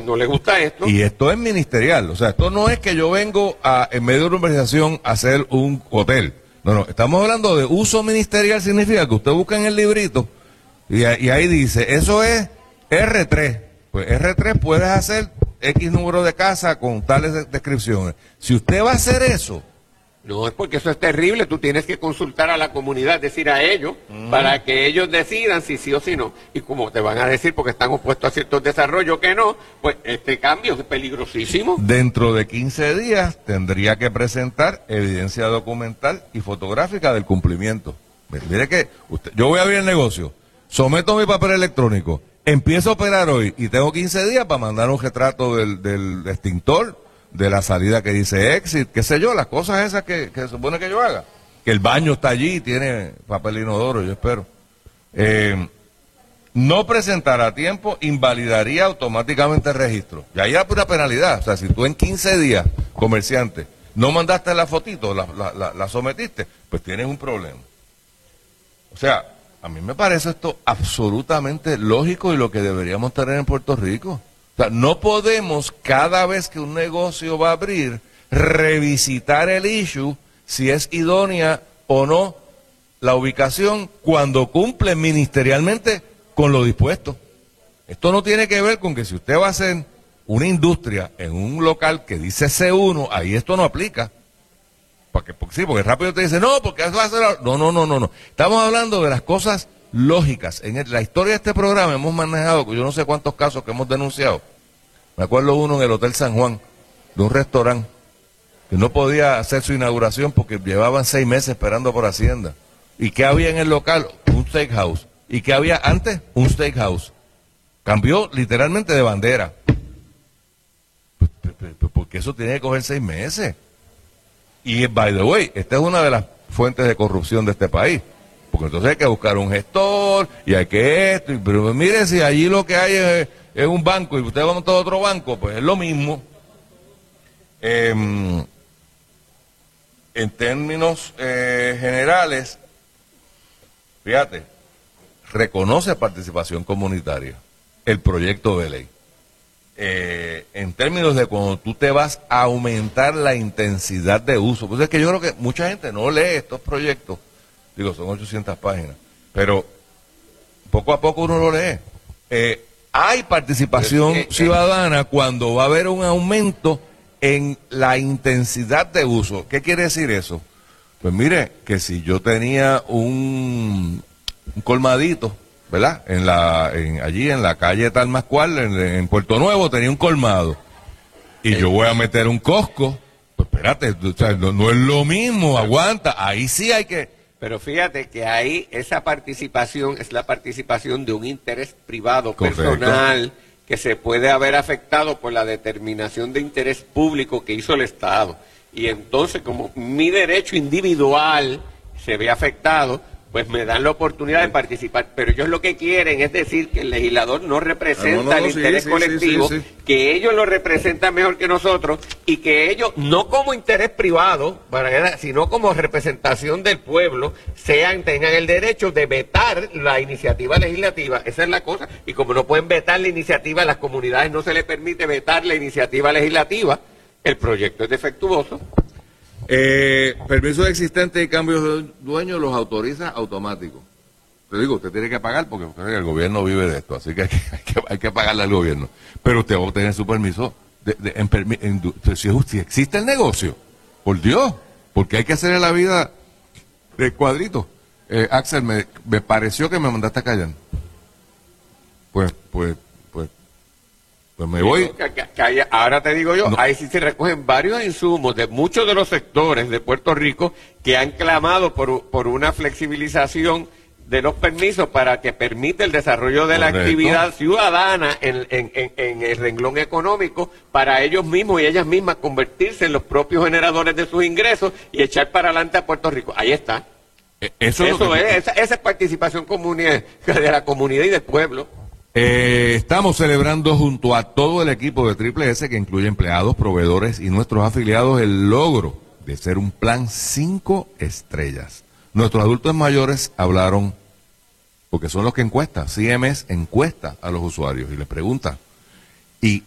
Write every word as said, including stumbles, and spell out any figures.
no le gusta esto. Y esto es ministerial, o sea, esto no es que yo vengo a, en medio de una organización a hacer un hotel. No, no, estamos hablando de uso ministerial, significa que usted busca en el librito y, y ahí dice, eso es erre tres. Pues erre tres puedes hacer X número de casa con tales de- descripciones. Si usted va a hacer eso, No, es porque eso es terrible. Tú tienes que consultar a la comunidad, es decir, a ellos, mm. para que ellos decidan si sí o si no. Y como te van a decir, porque están opuestos a ciertos desarrollos que no, pues este cambio es peligrosísimo. dentro de quince días tendría que presentar evidencia documental y fotográfica del cumplimiento. Mire, mire que usted, yo voy a abrir el negocio, someto mi papel electrónico, empiezo a operar hoy y tengo quince días para mandar un retrato del, del extintor, de la salida que dice exit, qué sé yo, las cosas esas que, que se supone que yo haga. Que el baño está allí y tiene papel inodoro, yo espero. Eh, no presentar a tiempo invalidaría automáticamente el registro. Y ahí hay una penalidad. O sea, si tú en quince días, comerciante, no mandaste la fotito, la, la, la, la sometiste, pues tienes un problema. O sea, a mí me parece esto absolutamente lógico y lo que deberíamos tener en Puerto Rico. O sea, no podemos cada vez que un negocio va a abrir revisitar el issue si es idónea o no la ubicación cuando cumple ministerialmente con lo dispuesto. Esto no tiene que ver con que si usted va a hacer una industria en un local que dice ce uno, ahí esto no aplica. Porque, porque sí, porque rápido te dice, no, porque eso va a ser... No, no, no, no, no. Estamos hablando de las cosas lógicas. En el, la historia de este programa hemos manejado, yo no sé cuántos casos que hemos denunciado. Me acuerdo uno en el Hotel San Juan, de un restaurante, que no podía hacer su inauguración porque llevaban seis meses esperando por Hacienda. ¿Y qué había en el local? Un steakhouse. ¿Y qué había antes? Un steakhouse. Cambió literalmente de bandera. Pues, pues, pues, porque eso tiene que coger seis meses. Y, by the way, esta es una de las fuentes de corrupción de este país. Porque entonces hay que buscar un gestor y hay que esto. Y, pero mire, si allí lo que hay es, es un banco y usted va a montar otro banco, pues es lo mismo. Eh, en términos eh, generales, fíjate, reconoce participación comunitaria el proyecto de ley. Eh, en términos de cuando tú te vas a aumentar la intensidad de uso, pues es que yo creo que mucha gente no lee estos proyectos, digo, son ochocientas páginas, pero poco a poco uno lo lee. Eh, hay participación eh, eh, ciudadana cuando va a haber un aumento en la intensidad de uso. ¿Qué quiere decir eso? Pues mire, que si yo tenía un, un colmadito, ¿verdad? En la, en, allí en la calle tal más cual, en, en Puerto Nuevo tenía un colmado. Y yo voy a meter un Costco. Pues espérate, o sea, no, no es lo mismo, aguanta. Ahí sí hay que... Pero fíjate que ahí esa participación es la participación de un interés privado, Correcto. personal, que se puede haber afectado por la determinación de interés público que hizo el Estado. Y entonces, como mi derecho individual se ve afectado, pues me dan la oportunidad de participar. Pero ellos lo que quieren es decir que el legislador no representa no, no, no, el sí, interés sí, colectivo, sí, sí, sí. que ellos lo representan mejor que nosotros y que ellos, no como interés privado, para- sino como representación del pueblo, sean tengan el derecho de vetar la iniciativa legislativa. Esa es la cosa. Y como no pueden vetar la iniciativa, a las comunidades no se les permite vetar la iniciativa legislativa, el proyecto es defectuoso. Eh, permisos existentes y cambios de dueño los autoriza automático. Te digo, usted tiene que pagar porque el gobierno vive de esto, así que hay que, hay que, hay que pagarle al gobierno. Pero usted va a obtener su permiso de, de, en, permi- en, si, si existe el negocio, por Dios, porque hay que hacerle la vida de cuadrito. Eh, Axel, me, me pareció que me mandaste a callar. Pues, pues, pues, pues me voy. Que- que- que haya- ahora te digo yo, No. ahí sí se recogen varios insumos de muchos de los sectores de Puerto Rico que han clamado por, por una flexibilización de los permisos para que permita el desarrollo de la Correcto. actividad ciudadana en, en- en- en el renglón económico para ellos mismos y ellas mismas convertirse en los propios generadores de sus ingresos y echar para adelante a Puerto Rico. Ahí está. Eh, Eso, Eso, lo que- es, esa, esa es participación comuni- de la comunidad y del pueblo. Eh, estamos celebrando junto a todo el equipo de Triple S, que incluye empleados, proveedores y nuestros afiliados, el logro de ser un plan cinco estrellas. Nuestros adultos mayores hablaron, porque son los que encuestan, C M S encuesta a los usuarios y les pregunta,